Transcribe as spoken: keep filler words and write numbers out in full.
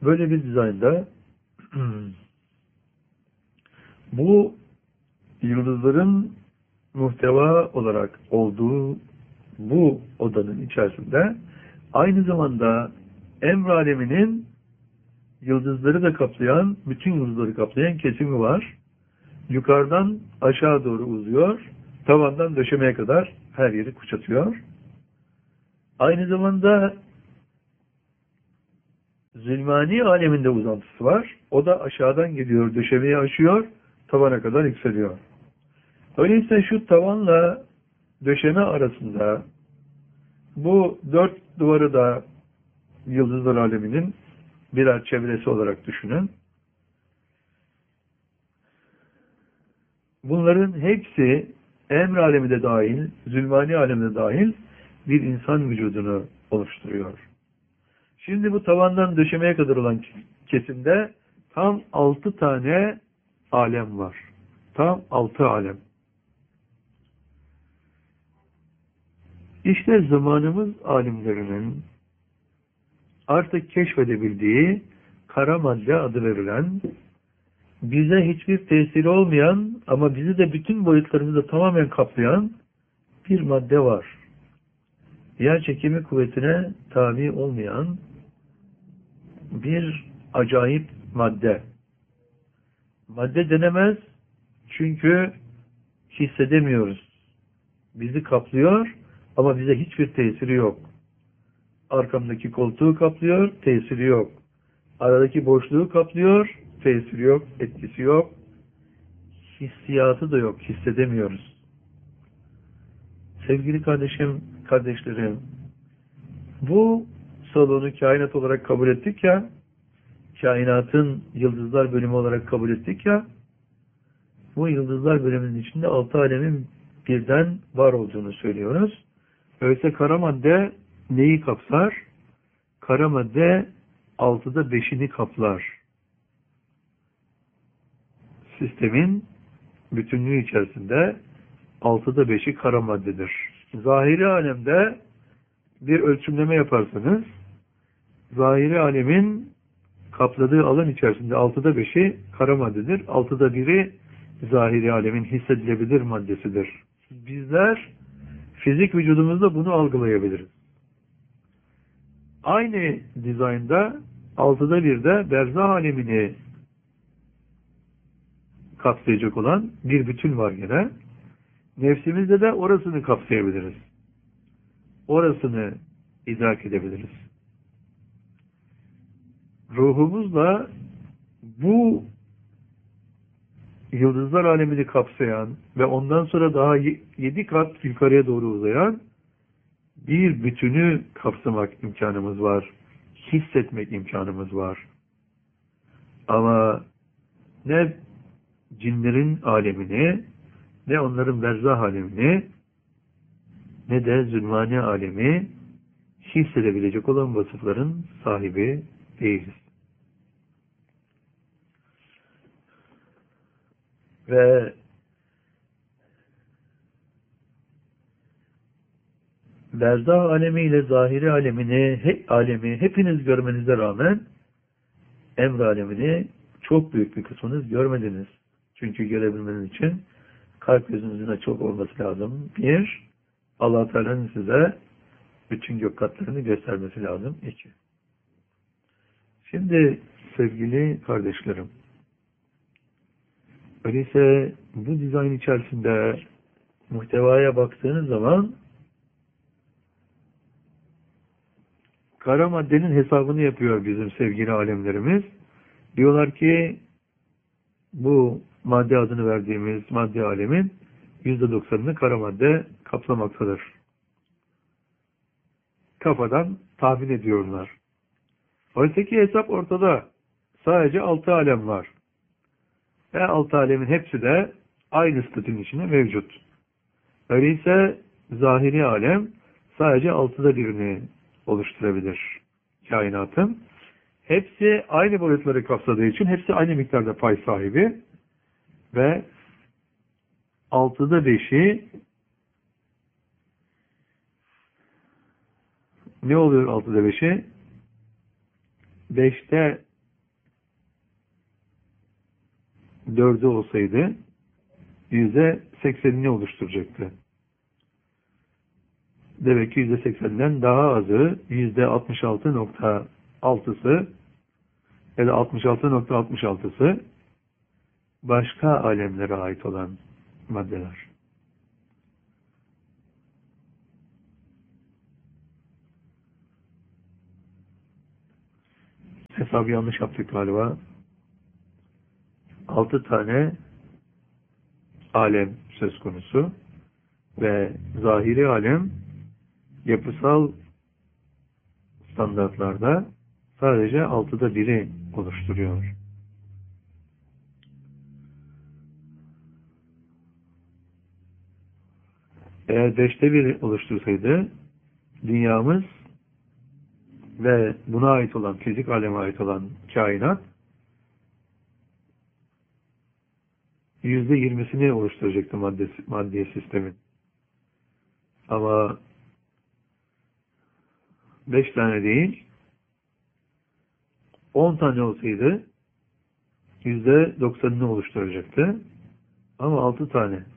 Böyle bir dizaynda bu yıldızların muhteva olarak olduğu bu odanın içerisinde aynı zamanda emr aleminin yıldızları da kaplayan, bütün yıldızları kaplayan kesimi var. Yukarıdan aşağı doğru uzuyor. Tavandan döşemeye kadar her yeri kuşatıyor. Aynı zamanda zulmani aleminde uzantısı var. O da aşağıdan geliyor, döşemeyi aşıyor, tavana kadar yükseliyor. Öyleyse şu tavanla döşeme arasında bu dört duvarı da yıldızlar aleminin birer çevresi olarak düşünün. Bunların hepsi emr alemi de dahil, zulmani alemi de dahil bir insan vücudunu oluşturuyor. Şimdi bu tavandan döşemeye kadar olan kesimde tam altı tane alem var. Tam altı alem. İşte zamanımız alimlerinin artık keşfedebildiği kara madde adı verilen, bize hiçbir tesiri olmayan ama bizi de bütün boyutlarımızda tamamen kaplayan bir madde var. Yer çekimi kuvvetine tabi olmayan bir acayip madde. Madde denemez çünkü hissedemiyoruz. Bizi kaplıyor ama bize hiçbir tesiri yok. Arkamdaki koltuğu kaplıyor, tesiri yok. Aradaki boşluğu kaplıyor, tesiri yok, etkisi yok. Hissiyatı da yok, hissedemiyoruz. Sevgili kardeşim, kardeşlerim, bu salonu kainat olarak kabul ettik ya, kainatın yıldızlar bölümü olarak kabul ettik ya, bu yıldızlar bölümünün içinde altı alemin birden var olduğunu söylüyoruz. Öyleyse kara madde neyi kapsar? Kara madde altıda beşini kaplar. Sistemin bütünlüğü içerisinde altıda beşi kara maddedir. Zahiri alemde bir ölçümleme yaparsanız, zahiri alemin kapladığı alan içerisinde altıda beşi kara maddedir. altıda biri zahiri alemin hissedilebilir maddesidir. Bizler fizik vücudumuzda bunu algılayabiliriz. Aynı dizaynda altıda birde berzah alemini kapsayacak olan bir bütün var gene. Nefsimizde de orasını kapsayabiliriz. Orasını idrak edebiliriz. Ruhumuzla bu yıldızlar alemini kapsayan ve ondan sonra daha yedi kat yukarıya doğru uzayan bir bütünü kapsamak imkanımız var. Hissetmek imkanımız var. Ama ne cinlerin alemini, ne onların berzah alemini, ne de zulmani alemi hissedebilecek olan vasıfların sahibi değiliz. Ve berzah alemi ile zahiri alemini, he, alemi hepiniz görmenize rağmen emr alemini çok büyük bir kısmınız görmediniz. Çünkü görebilmeniz için kalp gözünüzün açık olması lazım. Bir, Allah Teala'nın size bütün gök katlarını göstermesi lazım. İki. Şimdi sevgili kardeşlerim, öyleyse bu dizayn içerisinde muhtevaya baktığınız zaman kara maddenin hesabını yapıyor bizim sevgili alemlerimiz. Diyorlar ki bu madde adını verdiğimiz madde alemin yüzde doksanını kara madde kaplamaktadır. Kafadan tahmin ediyorlar. Oysa ki hesap ortada. Sadece altı alem var. Ve altı alemin hepsi de aynı statünün içinde mevcut. Öyleyse zahiri alem sadece altıda birini oluşturabilir kainatın. Hepsi aynı boyutları kapsadığı için hepsi aynı miktarda pay sahibi ve altıda beşi ne oluyor altıda beşi? beşte dördü olsaydı yüzde seksenini oluşturacaktı. Demek ki yüzde seksenden daha azı yüzde altmış altı nokta altısı ya da altmış altı nokta altmış altısı başka alemlere ait olan maddeler. Hesabı yanlış yaptık galiba. Altı tane alem söz konusu ve zahiri alem yapısal standartlarda sadece altıda biri oluşturuyor. Eğer beşte bir oluştursaydı dünyamız ve buna ait olan, fizik aleme ait olan kainat yüzde yirmisini oluşturacaktı madde, madde sistemin. Ama beş tane değil, on tane olsaydı yüzde doksanını oluşturacaktı. Ama altı tane